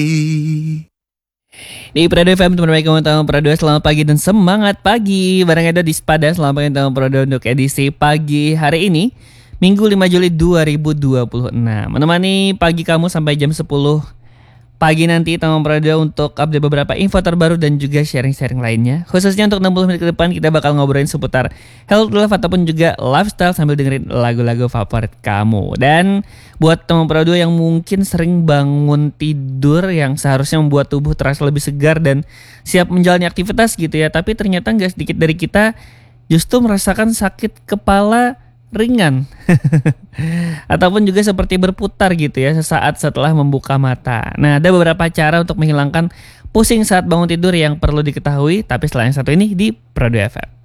Di Prado FM, teman baik kamu tahu Prado, selamat pagi dan semangat pagi. Barang ada di Sepada, selamat pagi tahu Prado untuk edisi pagi hari ini, Minggu 5 Juli 2026. Menemani pagi kamu sampai jam 10 pagi nanti Tamu Prado untuk update beberapa info terbaru dan juga sharing-sharing lainnya. Khususnya untuk 60 menit ke depan kita bakal ngobrolin seputar health life ataupun juga lifestyle sambil dengerin lagu-lagu favorit kamu. Dan buat Tamu Prado yang mungkin sering bangun tidur yang seharusnya membuat tubuh terasa lebih segar dan siap menjalani aktivitas gitu ya, tapi ternyata gak sedikit dari kita justru merasakan sakit kepala ringan ataupun juga seperti berputar gitu ya sesaat setelah membuka mata. Nah, ada beberapa cara untuk menghilangkan pusing saat bangun tidur yang perlu diketahui, tapi setelah yang satu ini di Prado FM.